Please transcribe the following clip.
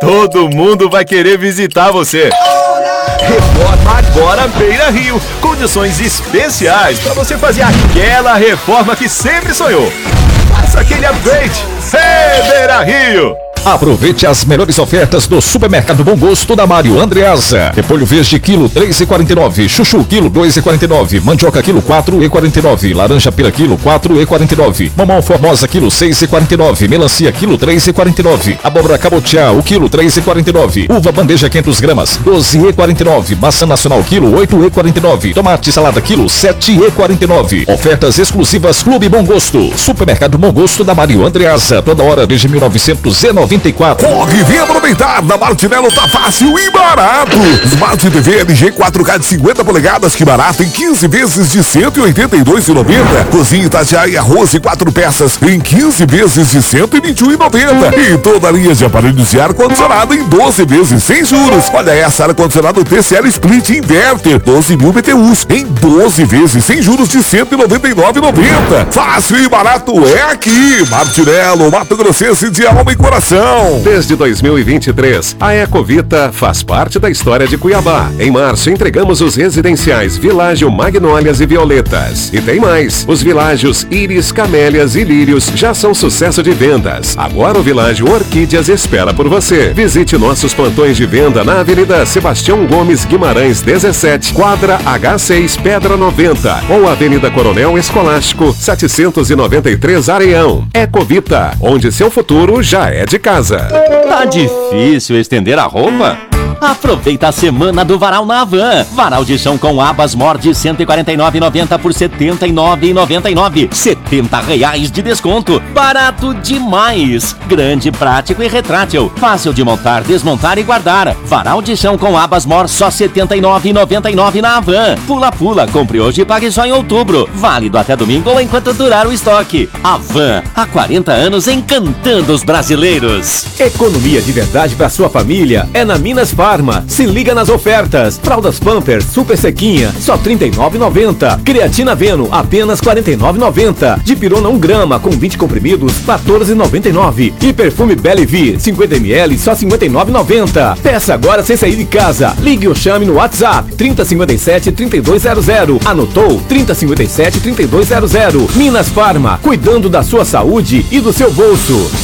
Todo mundo vai querer visitar você. Reforma agora Beira Rio. Condições especiais para você fazer aquela reforma que sempre sonhou. Faça aquele upgrade. Beira Rio. Aproveite as melhores ofertas do Supermercado Bom Gosto da Mário Andreasa. Repolho verde quilo 3,49, chuchu quilo 2,49, mandioca quilo 4,49, laranja pera quilo 4,49, mamão formosa quilo 6,49, melancia quilo 3,49, abóbora cabotiá o quilo 3,49, uva bandeja 500 gramas 12,49, maçã nacional quilo 8,49, tomate salada quilo 7,49. Ofertas exclusivas Clube Bom Gosto. Supermercado Bom Gosto da Mário Andreasa, toda hora desde 1994. Corre, vem aproveitar! Na Martinello tá fácil e barato! Smart TV LG 4K de 50 polegadas, que barato, em 15 vezes de R$ 182,90. Cozinha Itatiaia arroz e 4 peças em 15 vezes de R$ 121,90. E toda a linha de aparelhos de ar-condicionado em 12 vezes sem juros. Olha essa, ar-condicionado TCL Split Inverter 12.000 BTUs em 12 vezes sem juros de R$ 199,90. Fácil e barato é aqui! Martinello, Mato Grossense de alma e coração. Desde 2023, a Ecovita faz parte da história de Cuiabá. Em março, entregamos os residenciais Világio, Magnólias e Violetas. E tem mais, os Világios Íris, Camélias e Lírios já são sucesso de vendas. Agora o Világio Orquídeas espera por você. Visite nossos plantões de venda na Avenida Sebastião Gomes Guimarães 17, quadra H6, Pedra 90, ou Avenida Coronel Escolástico 793 Areião. Ecovita, onde seu futuro já é de casa. Tá difícil estender a roupa? Aproveita a semana do Varal na Havan. Varal de chão com abas Mor de R$ 149,90 por R$ 79,99. R$ 70 de desconto. Barato demais. Grande, prático e retrátil. Fácil de montar, desmontar e guardar. Varal de chão com abas Mor só R$ 79,99 na Havan. Pula, compre hoje e pague só em outubro. Válido até domingo ou enquanto durar o estoque. Havan, há 40 anos encantando os brasileiros. Economia de verdade para sua família é na Minas Farma. Se liga nas ofertas. Fraldas Pampers Super Sequinha, só R$ 39,90. Creatina Veno, apenas R$ 49,90. Dipirona 1 grama com 20 comprimidos, R$ 14,99. E perfume Belle-Vie 50 ml, só R$ 59,90. Peça agora sem sair de casa. Ligue ou chame no WhatsApp 3057-3200. Anotou? 3057-3200. Minas Farma, cuidando da sua saúde e do seu bolso.